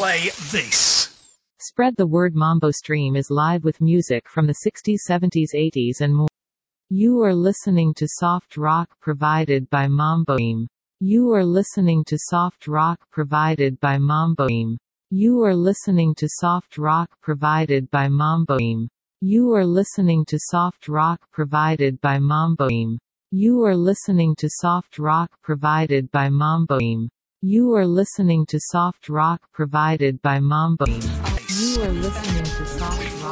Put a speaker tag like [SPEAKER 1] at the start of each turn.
[SPEAKER 1] play this.
[SPEAKER 2] Spread the word. Mambo Stream is live with music from the 60s, 70s, 80s and more. You are listening to soft rock provided by Mambo Stream. You are listening to soft rock provided by Mambo Stream. You are listening to soft rock provided by Mambo Stream. You are listening to soft rock provided by Mambo Stream. You are listening to soft rock provided by Mambo Stream. You are listening to soft rock provided by Mambo Stream. You are listening to soft rock